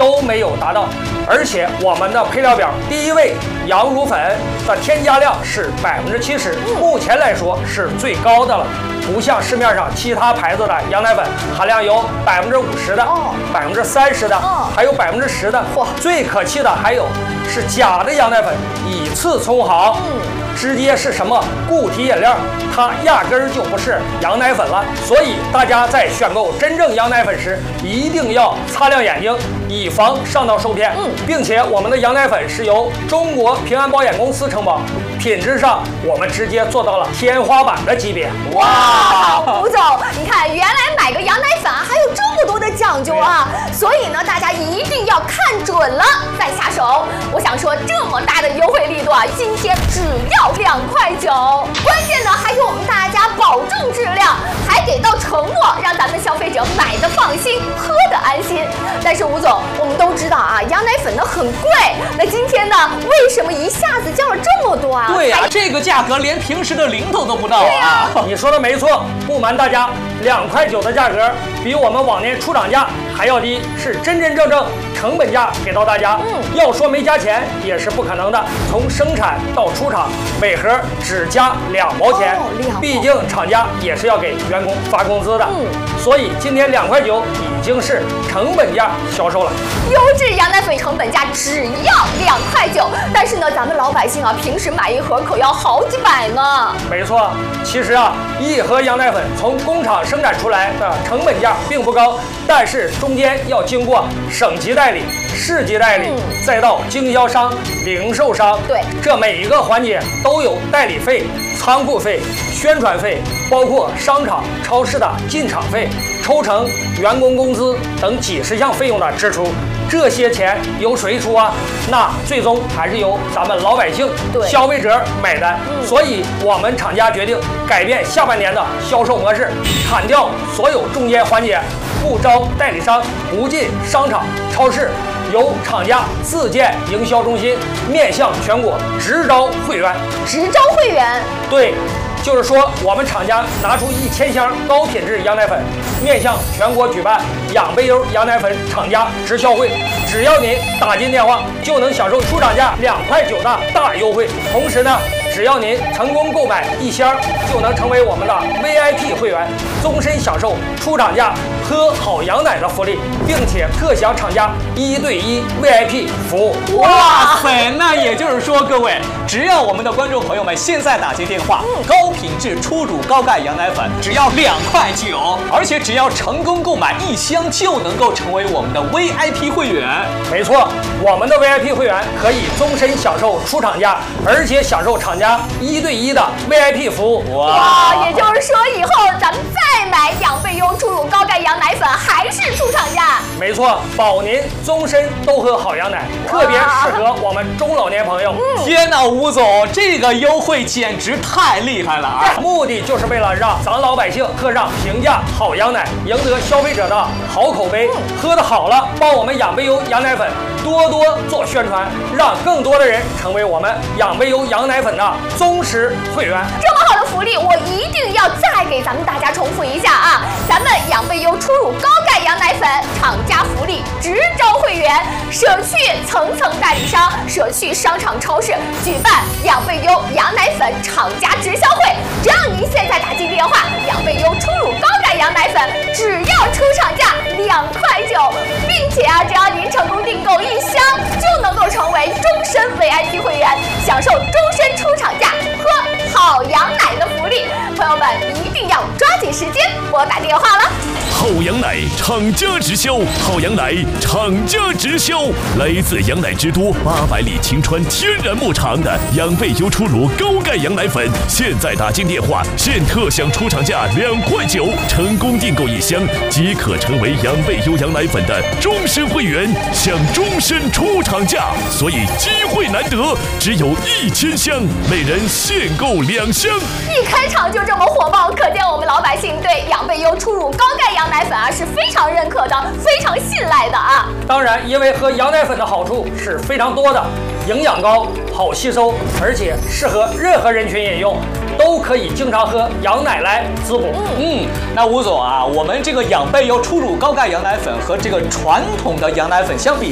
都没有达到。而且我们的配料表第一位羊乳粉的添加量是70%，目前来说是最高的了。不像市面上其他牌子的羊奶粉含量有50%的、30%的，还有10%的。最可气的还有是假的羊奶粉，以次充好，直接是什么固体饮料，它压根儿就不是羊奶粉了。所以大家在选购真正羊奶粉时，一定要擦亮眼睛，以防上当受骗。并且我们的羊奶粉是由中国平安保险公司承保，品质上我们直接做到了天花板的级别。 哇，吴总，你看，原来买个羊奶粉啊，还有这么多的讲究啊！所以呢，大家一定要看准了再下手。我想说，这么大的优惠力度啊，今天只要2.9块，关键呢还给我们大家保证质量，还给到承诺，让咱们消费者买的放心，喝的安心。但是吴总，我们都知道啊，羊奶粉呢很贵，那今天呢，为什么一下子降了这么多啊？ 对呀，这个价格连平时的零头都不到啊！ 你说的没错，不瞒大家，2.9块的价格比我们往年出厂价还要低，是真真正正成本价给到大家。要说没加钱也是不可能的，从生产到出厂，每盒只加2毛钱，毕竟厂家也是要给员工发工资的。所以今天2.9块已经是成本价销售了。 优质羊奶粉成本价只要2.9块，但是呢，咱们老百姓啊，平时买一盒可要好几百呢。 没错，其实啊，一盒羊奶粉从工厂生产出来的成本价并不高，但是中间要经过省级代理、市级代理，再到经销商、零售商， 对， 这每一个环节都有代理费、仓库费、宣传费，包括商场、超市的进场费、抽成、员工工资等几十项费用的支出。这些钱由谁出啊？那最终还是由咱们老百姓、消费者买单。所以我们厂家决定改变下半年的销售模式，砍掉所有中间环节，不招代理商，不进商场、超市，由厂家自建营销中心，面向全国直招会员。 直招会员？ 对。就是说，我们厂家拿出1000箱高品质羊奶粉，面向全国举办养贝优羊奶粉厂家直销会，只要您打进电话，就能享受出厂价2.9块的大优惠。同时呢，只要您成功购买1箱，就能成为我们的 VIP 会员，终身享受出厂价喝好羊奶的福利，并且特享厂家1对1 VIP 服务。 哇塞，那也就是说，各位，只要我们的观众朋友们现在打进电话，高品质初乳高钙羊奶粉只要2.9块，而且只要成功购买1箱就能够成为我们的 VIP 会员。 没错，我们的 VIP 会员可以终身享受出厂价，而且享受厂家1对1的 VIP 服务。 哇，也就是说以后咱们再买养贝优初乳高钙羊奶粉还是出厂价。 没错，保您终身都喝好羊奶，特别适合我们中老年朋友。 天哪，吴总，这个优惠简直太厉害了啊！ 目的就是为了让咱老百姓喝上平价好羊奶，赢得消费者的好口碑。喝的好了，帮我们养贝优羊奶粉多多做宣传，让更多的人成为我们养贝优羊奶粉的忠实会员。 这么好的福利，我一定要再给咱们大家重复一下啊！咱们养贝优初乳高钙羊奶粉厂家福利直招会员，舍去层层代理商，舍去商场超市，举办养贝优羊奶粉厂家直销会。只要您现在打进电话，养贝优初乳高钙羊奶粉只要出厂价2.9块，并且啊，只要您成功订购1箱，就能够成为终身 VIP 会员，享受终身出厂价喝好羊奶的福利。朋友们一定要抓紧时间拨打电话了。 好羊奶厂家直销，好羊奶厂家直销，来自羊奶之都800里晴川天然牧场的养贝优初乳高钙羊奶粉，现在打进电话，现特享出厂价2.9块，成功订购1箱即可成为养贝优羊奶粉的终身会员，享终身出厂价。所以机会难得，只有1000箱，每人限购2箱。 一开场就这么火爆，可见我们老百姓对养贝优初乳高钙羊奶粉啊是非常认可的，非常信赖的啊。 当然，因为喝羊奶粉的好处是非常多的，营养高，好吸收，而且适合任何人群饮用，都可以经常喝羊奶来滋补。 那吴总啊，我们这个养贝优初乳高钙羊奶粉和这个传统的羊奶粉相比，